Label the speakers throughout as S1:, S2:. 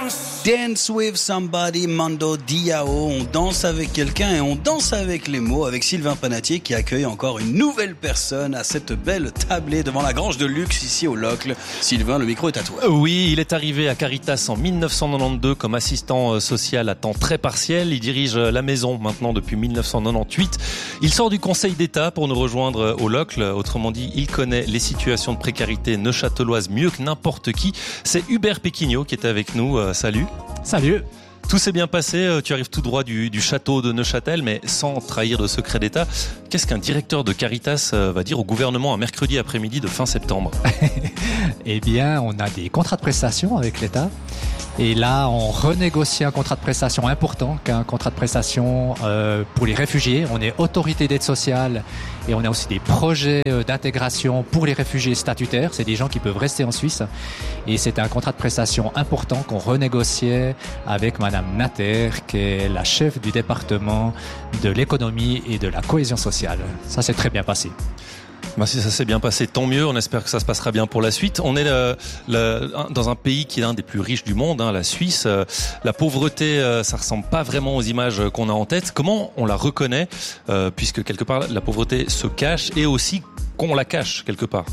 S1: Dance with somebody, Mando Diao. On danse avec quelqu'un et on danse avec les mots avec Sylvain Panatier qui accueille encore une nouvelle personne à cette belle tablée devant la Grange de Luxe ici au Locle. Sylvain, le micro est à toi.
S2: Oui, il est arrivé à Caritas en 1992 comme assistant social à temps très partiel. Il dirige la maison maintenant depuis 1998. Il sort du Conseil d'État pour nous rejoindre au Locle. Autrement dit, il connaît les situations de précarité neuchâteloises mieux que n'importe qui. C'est Hubert Péquignot qui est avec nous. Salut.
S3: Salut.
S2: Tout s'est bien passé, tu arrives tout droit du château de Neuchâtel, mais sans trahir de secret d'État. Qu'est-ce qu'un directeur de Caritas va dire au gouvernement un mercredi après-midi de fin septembre ?
S3: Eh bien, on a des contrats de prestation avec l'État. Et là, on renégocie un contrat de prestation important, qu'un contrat de prestation pour les réfugiés. On est autorité d'aide sociale et on a aussi des projets d'intégration pour les réfugiés statutaires. C'est des gens qui peuvent rester en Suisse. Et c'est un contrat de prestation important qu'on renégociait avec Madame Natter, qui est la chef du département de l'économie et de la cohésion sociale. Ça s'est très bien passé.
S2: Ben si ça s'est bien passé, tant mieux. On espère que ça se passera bien pour la suite. On est dans un pays qui est l'un des plus riches du monde, la Suisse. La pauvreté, ça ressemble pas vraiment aux images qu'on a en tête. Comment on la reconnaît, puisque quelque part la pauvreté se cache et aussi qu'on la cache quelque part.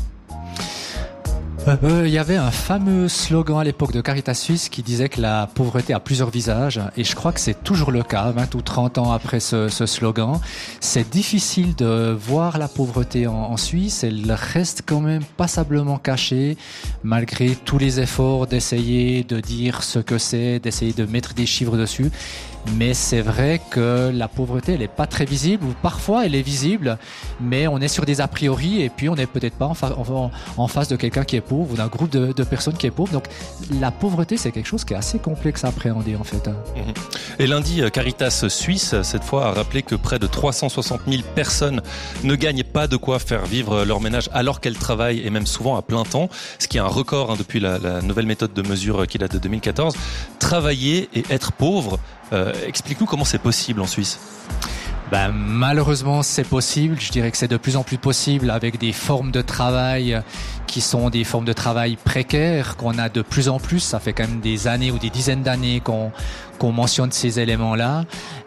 S3: Il y avait un fameux slogan à l'époque de Caritas Suisse qui disait que la pauvreté a plusieurs visages, et je crois que c'est toujours le cas, 20 ou 30 ans après ce slogan. C'est difficile de voir la pauvreté en Suisse, elle reste quand même passablement cachée, malgré tous les efforts d'essayer de dire ce que c'est, d'essayer de mettre des chiffres dessus. Mais c'est vrai que la pauvreté, elle est pas très visible, ou parfois elle est visible, mais on est sur des a priori, et puis on n'est peut-être pas en face de quelqu'un qui est pauvre, ou d'un groupe de personnes qui est pauvre. Donc la pauvreté, c'est quelque chose qui est assez complexe à appréhender en fait.
S2: Et lundi, Caritas Suisse, cette fois, a rappelé que près de 360 000 personnes ne gagnent pas de quoi faire vivre leur ménage alors qu'elles travaillent, et même souvent à plein temps, ce qui est un record depuis la nouvelle méthode de mesure qui date de 2014. Travailler et être pauvre, explique-nous comment c'est possible en Suisse.
S3: Malheureusement, c'est possible. Je dirais que c'est de plus en plus possible avec des formes de travail qui sont des formes de travail précaires qu'on a de plus en plus. Ça fait quand même des années ou des dizaines d'années qu'on mentionne ces éléments-là.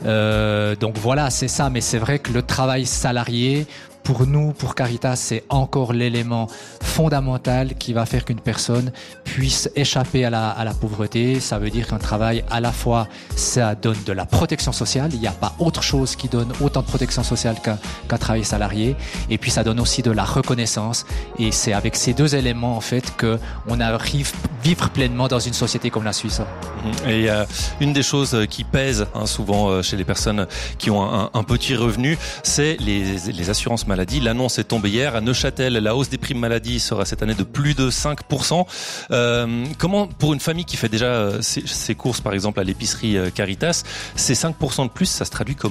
S3: Donc voilà, c'est ça. Mais c'est vrai que le travail salarié, pour nous, pour Caritas, c'est encore l'élément fondamental qui va faire qu'une personne puisse échapper à la pauvreté. Ça veut dire qu'un travail, à la fois, ça donne de la protection sociale. Il n'y a pas autre chose qui donne autant de protection sociale qu'un travail salarié. Et puis, ça donne aussi de la reconnaissance. Et c'est avec ces deux éléments, en fait, qu'on arrive à vivre pleinement dans une société comme la Suisse.
S2: Et une des choses qui pèse souvent chez les personnes qui ont un petit revenu, c'est les assurances maladie. L'annonce est tombée hier. À Neuchâtel, la hausse des primes maladie sera cette année de plus de 5%. Comment, pour une famille qui fait déjà ses courses, par exemple, à l'épicerie Caritas, ces 5% de plus, ça se traduit comment ?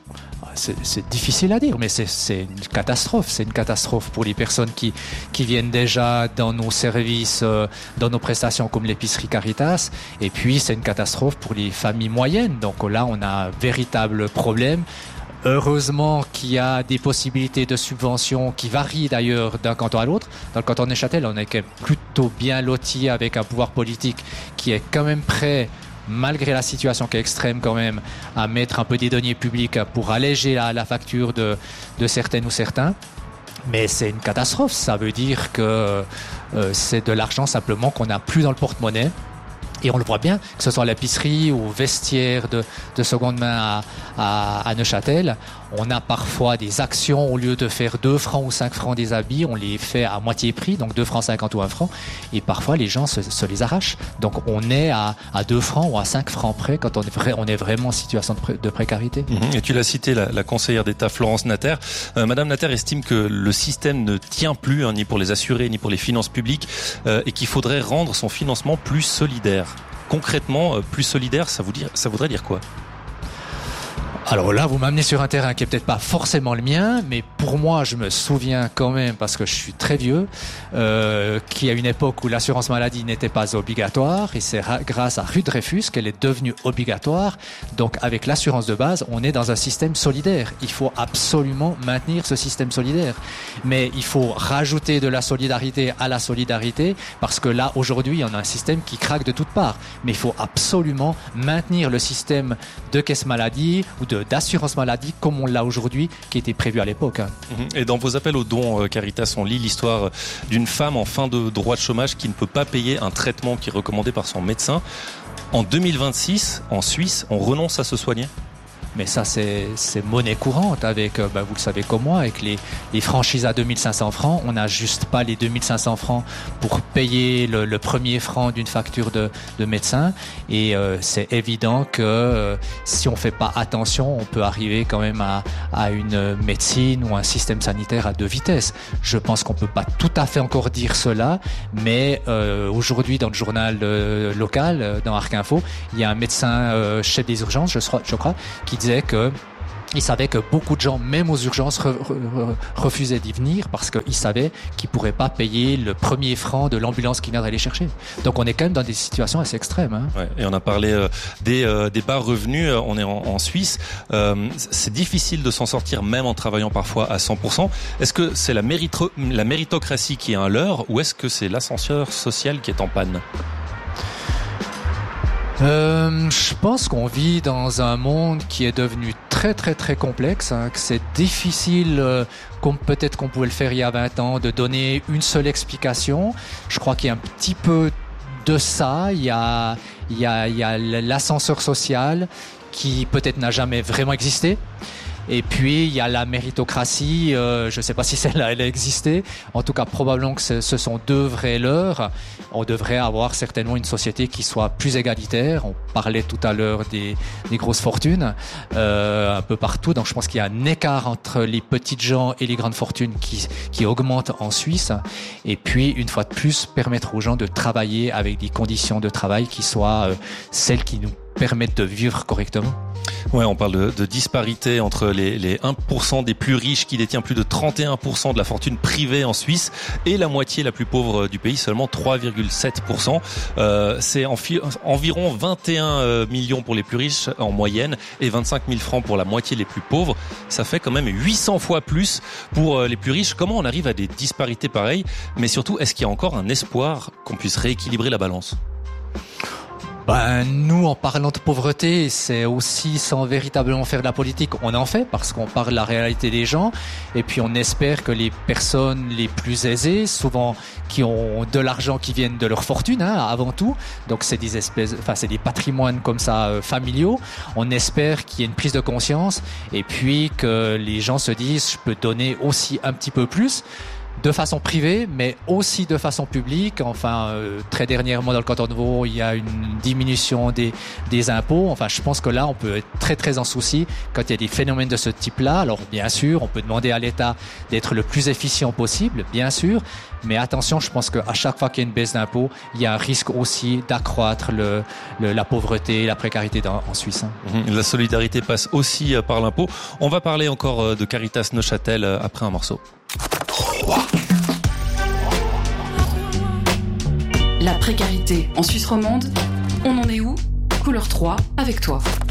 S3: C'est difficile à dire, mais c'est une catastrophe. C'est une catastrophe pour les personnes qui viennent déjà dans nos services, dans nos prestations comme l'épicerie Caritas. Et puis, c'est une catastrophe pour les familles moyennes. Donc là, on a un véritable problème. Heureusement qu'il y a des possibilités de subventions qui varient d'ailleurs d'un canton à l'autre. Dans le canton de Neuchâtel, on est quand même plutôt bien loti avec un pouvoir politique qui est quand même prêt, malgré la situation qui est extrême quand même, à mettre un peu des deniers publics pour alléger la facture de certaines ou certains. Mais c'est une catastrophe. Ça veut dire que c'est de l'argent simplement qu'on n'a plus dans le porte-monnaie. Et on le voit bien, que ce soit à l'épicerie ou au vestiaire de seconde main à Neuchâtel, on a parfois des actions, au lieu de faire 2 francs ou 5 francs des habits, on les fait à moitié prix, donc 2 francs 50 ou 1 franc, et parfois les gens se les arrachent. Donc on est à 2 francs ou à 5 francs près quand on est vraiment en situation de précarité.
S2: Et tu l'as cité, la conseillère d'État Florence Natter. Madame Natter estime que le système ne tient plus, ni pour les assurés, ni pour les finances publiques, et qu'il faudrait rendre son financement plus solidaire. Concrètement, plus solidaire, ça voudrait dire quoi ?
S3: Alors là, vous m'amenez sur un terrain qui est peut-être pas forcément le mien, mais pour moi, je me souviens quand même, parce que je suis très vieux, qu'il y a une époque où l'assurance maladie n'était pas obligatoire, et c'est grâce à Rue Dreyfus qu'elle est devenue obligatoire. Donc avec l'assurance de base, on est dans un système solidaire. Il faut absolument maintenir ce système solidaire. Mais il faut rajouter de la solidarité à la solidarité, parce que là, aujourd'hui, on a un système qui craque de toutes parts. Mais il faut absolument maintenir le système de caisse maladie ou d'assurance maladie comme on l'a aujourd'hui, qui était prévu à l'époque.
S2: Et dans vos appels aux dons, Caritas, on lit l'histoire d'une femme en fin de droit de chômage qui ne peut pas payer un traitement qui est recommandé par son médecin. En 2026, en Suisse, on renonce à se soigner ?
S3: Mais ça, c'est monnaie courante avec, vous le savez comme moi, avec les franchises à 2500 francs. On n'a juste pas les 2500 francs pour payer le premier franc d'une facture de médecin. Et c'est évident que si on fait pas attention, on peut arriver quand même à une médecine ou un système sanitaire à deux vitesses. Je pense qu'on peut pas tout à fait encore dire cela, mais aujourd'hui, dans le journal local, dans Arc Info, il y a un médecin chef des urgences, je crois, qui disait que il savait que beaucoup de gens, même aux urgences, refusaient d'y venir parce qu'ils savaient qu'ils pourraient pas payer le premier franc de l'ambulance qui viendrait les chercher. Donc on est quand même dans des situations assez extrêmes. Hein.
S2: Ouais, et on a parlé des bas revenus. On est en Suisse. C'est difficile de s'en sortir même en travaillant parfois à 100%. Est-ce que c'est la méritocratie qui est un leurre ou est-ce que c'est l'ascenseur social qui est en panne ?
S3: Je pense qu'on vit dans un monde qui est devenu très très très complexe, hein, que c'est difficile, comme peut-être qu'on pouvait le faire il y a 20 ans, de donner une seule explication. Je crois qu'il y a un petit peu de ça, il y a l'ascenseur social qui peut-être n'a jamais vraiment existé. Et puis il y a la méritocratie, je ne sais pas si celle-là elle a existé. En tout cas, probablement que ce sont deux vrais leurres. On devrait avoir certainement une société qui soit plus égalitaire. On parlait tout à l'heure des grosses fortunes un peu partout. Donc je pense qu'il y a un écart entre les petites gens et les grandes fortunes qui augmente en Suisse. Et puis une fois de plus, permettre aux gens de travailler avec des conditions de travail qui soient celles qui nous permettent de vivre correctement.
S2: Ouais, on parle de disparité entre les 1% des plus riches qui détient plus de 31% de la fortune privée en Suisse et la moitié la plus pauvre du pays, seulement 3,7%. C'est environ 21 millions pour les plus riches en moyenne et 25 000 francs pour la moitié les plus pauvres. Ça fait quand même 800 fois plus pour les plus riches. Comment on arrive à des disparités pareilles ? Mais surtout, est-ce qu'il y a encore un espoir qu'on puisse rééquilibrer la balance ?
S3: Nous, en parlant de pauvreté, c'est aussi sans véritablement faire de la politique. On en fait parce qu'on parle de la réalité des gens et puis on espère que les personnes les plus aisées, souvent qui ont de l'argent qui viennent de leur fortune, hein, avant tout. Donc c'est c'est des patrimoines comme ça familiaux. On espère qu'il y ait une prise de conscience et puis que les gens se disent je peux donner aussi un petit peu plus. De façon privée, mais aussi de façon publique. Enfin, très dernièrement, dans le canton de Vaud, il y a une diminution des impôts. Enfin, je pense que là, on peut être très, très en souci quand il y a des phénomènes de ce type-là. Alors, bien sûr, on peut demander à l'État d'être le plus efficient possible, bien sûr. Mais attention, je pense qu'à chaque fois qu'il y a une baisse d'impôts, il y a un risque aussi d'accroître la pauvreté, la précarité en Suisse.
S2: La solidarité passe aussi par l'impôt. On va parler encore de Caritas Neuchâtel après un morceau.
S4: La précarité en Suisse romande, on en est où ? Couleur 3 avec toi.